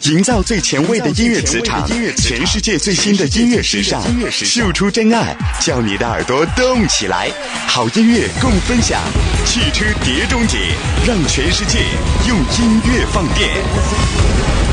营造最前卫的音乐磁场，全世界最新的音乐时尚，秀出真爱，叫你的耳朵动起来。好音乐共分享，汽车碟中谍，让全世界用音乐放电。